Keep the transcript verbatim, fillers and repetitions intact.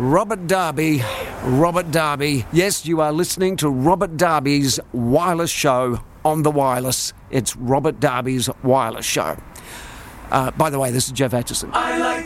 Robert Darby. Robert Darby. Yes, you are listening to Robert Darby's wireless show on the wireless. It's Robert Darby's wireless show. Uh, by the way, this is Jeff Atchison. I like